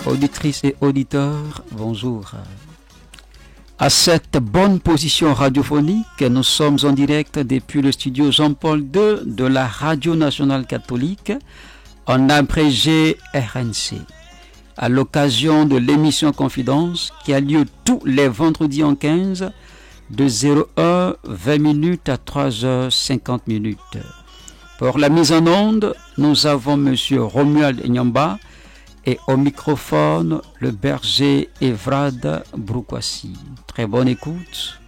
Auditrices et auditeurs, bonjour. À cette bonne position radiophonique, nous sommes en direct depuis le studio Jean-Paul II de la Radio Nationale Catholique en abrégé RNC. À l'occasion de l'émission Confidence qui a lieu tous les vendredis en 15 de 0h20 à 3h50. Pour la mise en onde, nous avons monsieur Romuald Nyamba et au microphone le berger Evrad Broukwasi. Très bonne écoute.